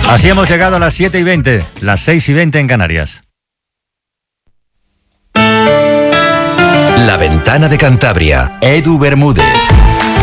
Así hemos llegado a las 7:20, las 6:20 en Canarias. La Ventana de Cantabria, Edu Bermúdez.